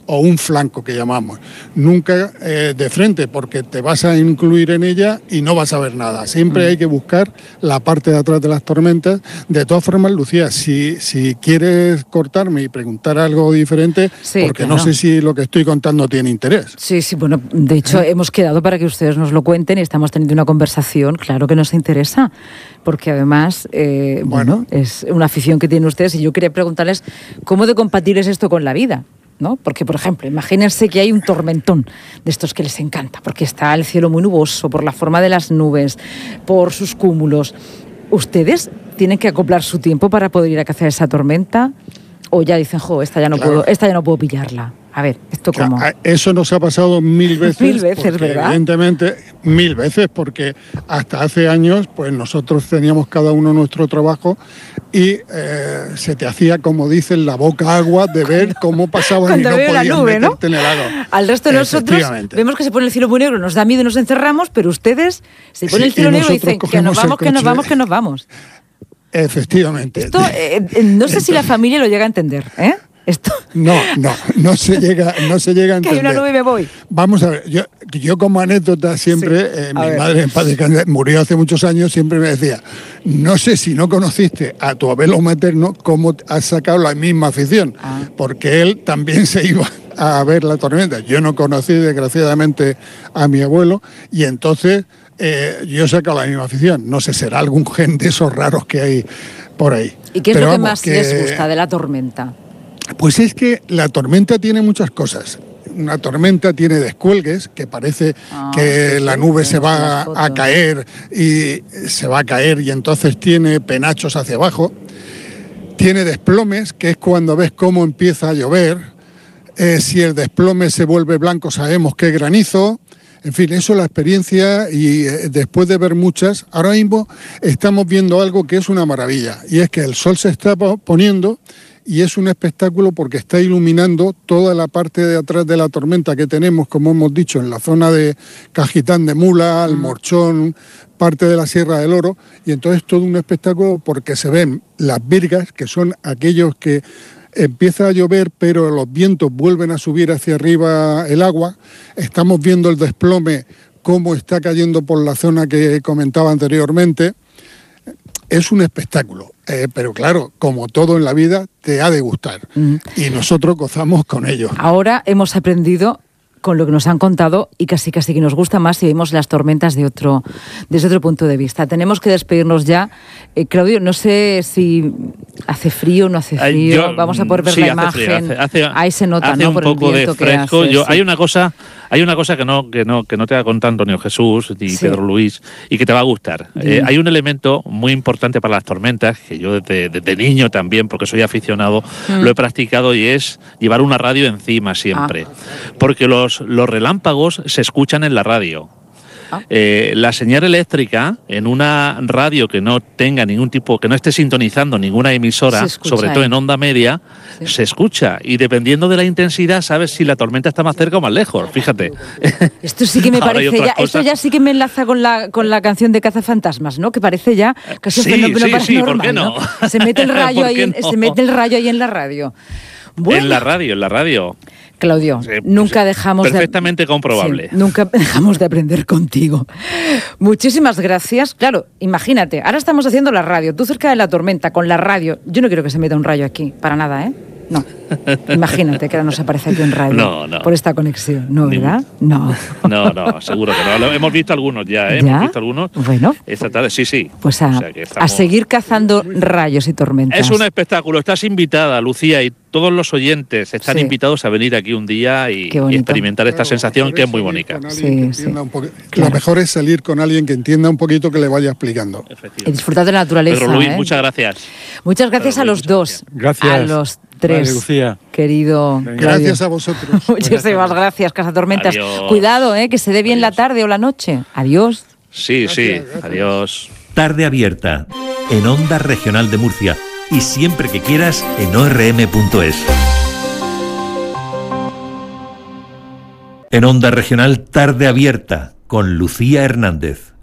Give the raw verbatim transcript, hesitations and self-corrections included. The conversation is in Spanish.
o un flanco que llamamos. Nunca eh, de frente, porque te vas a incluir en ella y no vas a ver nada. Siempre mm. hay que buscar la parte de atrás de las tormentas. De todas formas, Lucía, si, si quieres cortarme y preguntar algo diferente, sí, porque claro. no sé si lo que estoy contando tiene interés. Sí, sí, bueno, de hecho ¿Eh? hemos quedado para que ustedes nos lo cuenten y estamos teniendo una conversación, claro que nos interesa, porque además, eh, bueno. bueno, es una afición que tienen ustedes y yo quería preguntarles cómo de compatible es esto con la vida. ¿No? Porque, por ejemplo, imagínense que hay un tormentón de estos que les encanta, porque está el cielo muy nuboso, por la forma de las nubes, por sus cúmulos. ¿Ustedes tienen que acoplar su tiempo para poder ir a cazar esa tormenta? ¿O ya dicen, jo, esta ya no claro. puedo, esta ya no puedo pillarla? A ver, ¿esto cómo? Eso nos ha pasado mil veces. Mil veces, ¿verdad? Evidentemente, mil veces, porque hasta hace años, pues nosotros teníamos cada uno nuestro trabajo y eh, se te hacía, como dicen, la boca agua de ver cómo pasaban y no podías la nube, meterte ¿no? en el agua. Al resto de nosotros vemos que se pone el cielo muy negro, nos da miedo y nos encerramos, pero ustedes se pone sí, el cielo negro y dicen que nos vamos, que nos vamos, que nos vamos. Efectivamente. Esto, eh, no sé si la familia lo llega a entender, ¿eh? Esto. No, no, no se llega, no se llega a entender. Que hay una nube y me voy. Vamos a ver, yo, yo como anécdota siempre, sí, eh, mi ver. madre en paz descanse, murió hace muchos años, siempre me decía, no sé si no conociste a tu abuelo materno cómo has sacado la misma afición, ah. porque él también se iba a ver la tormenta. Yo no conocí desgraciadamente a mi abuelo y entonces eh, yo he sacado la misma afición. No sé, será algún gen de esos raros que hay por ahí. ¿Y qué es Pero lo que vamos, más que... les gusta de la tormenta? Pues es que la tormenta tiene muchas cosas. Una tormenta tiene descuelgues, que parece ah, que sí, la nube sí, se va a caer y se va a caer y entonces tiene penachos hacia abajo. Tiene desplomes, que es cuando ves cómo empieza a llover. Eh, si el desplome se vuelve blanco sabemos que es granizo. En fin, eso es la experiencia y eh, después de ver muchas, ahora mismo estamos viendo algo que es una maravilla y es que el sol se está poniendo y es un espectáculo porque está iluminando toda la parte de atrás de la tormenta que tenemos, como hemos dicho, en la zona de Cajitán de Mula, El Morchón, parte de la Sierra del Oro, y entonces todo un espectáculo porque se ven las virgas, que son aquellos que empieza a llover, pero los vientos vuelven a subir hacia arriba el agua. Estamos viendo el desplome, cómo está cayendo por la zona que comentaba anteriormente. Es un espectáculo, eh, pero claro, como todo en la vida, te ha de gustar. Mm. Y nosotros gozamos con ello. Ahora hemos aprendido con lo que nos han contado y casi casi que nos gusta más si vemos las tormentas de otro, desde otro punto de vista. Tenemos que despedirnos ya. Eh, Claudio, no sé si hace frío o no hace frío. Yo, Vamos a poder ver sí, la imagen. Frío, hace, hace, Ahí se nota, hace ¿no? un por poco el viento de fresco. Que hace, Yo, sí. Hay una cosa, hay una cosa que no, que no, que no te ha contado Antonio Jesús ni sí. Pedro Luis y que te va a gustar. Eh, hay un elemento muy importante para las tormentas que yo desde, desde niño también, porque soy aficionado, mm. lo he practicado y es llevar una radio encima siempre, ah. porque los, los relámpagos se escuchan en la radio. Ah. Eh, la señal eléctrica en una radio que no tenga ningún tipo, que no esté sintonizando ninguna emisora, sobre todo en onda media, sí. se escucha y dependiendo de la intensidad sabes si la tormenta está más cerca o más lejos. Fíjate. Esto sí que me parece ya, esto ya sí que me enlaza con la con la canción de Cazafantasmas, ¿no? Que parece ya casi sí, un fenómeno sí, paranormal, sí, ¿por qué no? ¿no? Se mete el rayo ahí, no? se mete el rayo ahí en la radio. Bueno. En la radio, en la radio. Claudio, sí, nunca sí, dejamos perfectamente de, comprobable. Sí, nunca dejamos de aprender contigo. Muchísimas gracias. Claro, imagínate, ahora estamos haciendo la radio, tú cerca de la tormenta, con la radio. Yo no quiero que se meta un rayo aquí, para nada, ¿eh? No. Imagínate que ahora nos aparece aquí un radio no, no. por esta conexión, ¿no, verdad? No. No, no, seguro que no. Lo hemos visto algunos ya, ¿eh? ¿Ya? Hemos visto algunos. Bueno. Esta tarde, sí, sí. Pues a, o sea estamos... a seguir cazando rayos y tormentas. Es un espectáculo. Estás invitada, Lucía, y todos los oyentes están sí. invitados a venir aquí un día y, y experimentar esta claro, sensación que es muy bonita. Sí, sí. Poco... Claro. Lo mejor es salir con alguien que entienda un poquito, que le vaya explicando. Y disfrutar de la naturaleza. Pedro Luis, ¿eh? muchas gracias. Muchas gracias Pedro a Luis, los dos. Gracias. A los tres. Vale, Lucía. Querido. Gracias a vosotros. Muchísimas gracias, Cazatormentas. Adiós. Cuidado, ¿eh? Que se dé bien Adiós. la tarde o la noche. Adiós. Sí, gracias, sí. gracias. Adiós. Tarde abierta. En Onda Regional de Murcia. Y siempre que quieras en o erre eme punto es. En Onda Regional, Tarde abierta. Con Lucía Hernández.